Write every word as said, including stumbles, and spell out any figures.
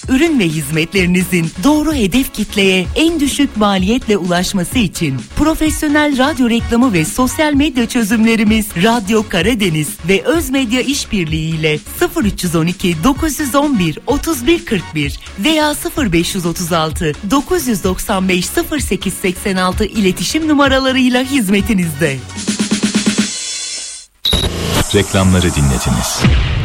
Ürün ve hizmetlerinizin doğru hedef kitleye en düşük maliyetle ulaşması için profesyonel radyo reklamı ve sosyal medya çözümlerimiz Radyo Karadeniz ve Özmedya İşbirliği ile sıfır üç on iki dokuz on bir otuz bir kırk bir veya sıfır beş otuz altı dokuz doksan beş sıfır sekiz seksen altı iletişim numaralarıyla hizmetinizde. Reklamları dinlediniz.